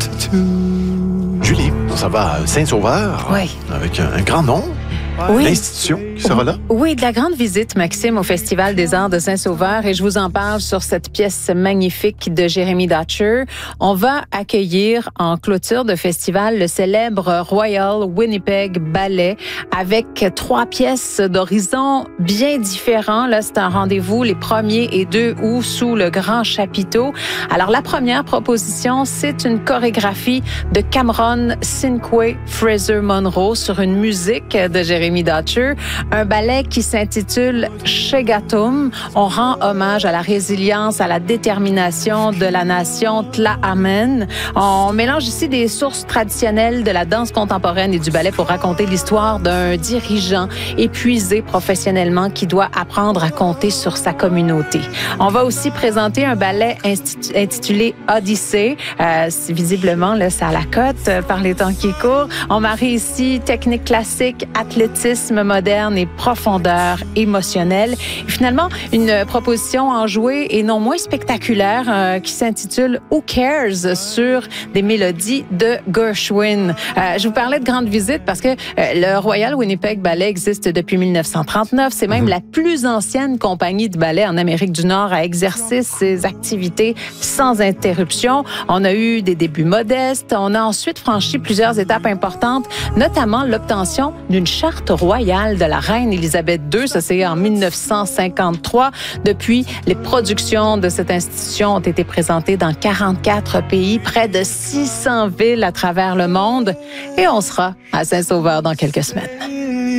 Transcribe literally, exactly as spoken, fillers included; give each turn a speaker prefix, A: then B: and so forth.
A: Julie, ça va à Saint-Sauveur.
B: Oui.
A: Avec un, un grand nom.
B: Oui.
A: L'institution qui sera là.
B: Oui, de la grande visite, Maxime, au Festival des Arts de Saint-Sauveur. Et je vous en parle sur cette pièce magnifique de Jeremy Dutcher. On va accueillir en clôture de festival le célèbre Royal Winnipeg Ballet avec trois pièces d'horizons bien différents. Là, c'est un rendez-vous les premiers et deux août sous le grand chapiteau. Alors, la première proposition, c'est une chorégraphie de Cameron Cinque Fraser Monroe sur une musique de Jeremy Dutcher, un ballet qui s'intitule Shegatum. On rend hommage à la résilience, à la détermination de la nation Tla'amen. On mélange ici des sources traditionnelles de la danse contemporaine et du ballet pour raconter l'histoire d'un dirigeant épuisé professionnellement qui doit apprendre à compter sur sa communauté. On va aussi présenter un ballet intitulé Odyssée. Euh, visiblement, là, ça a la cote euh, par les temps qui courent. On marie ici technique classique, athlétisme moderne et profondeur émotionnelle. Et finalement, une proposition enjouée et non moins spectaculaire euh, qui s'intitule Who Cares sur des mélodies de Gershwin. Euh, je vous parlais de grande visite parce que euh, le Royal Winnipeg Ballet existe depuis mille neuf cent trente-neuf. C'est même mm-hmm. la plus ancienne compagnie de ballet en Amérique du Nord à exercer ses activités sans interruption. On a eu des débuts modestes. On a ensuite franchi plusieurs étapes importantes, notamment l'obtention d'une charte royale de la reine Élisabeth deux. Ça, c'est en mille neuf cent cinquante-trois. Depuis, les productions de cette institution ont été présentées dans quarante-quatre pays, près de six cents villes à travers le monde. Et on sera à Saint-Sauveur dans quelques semaines.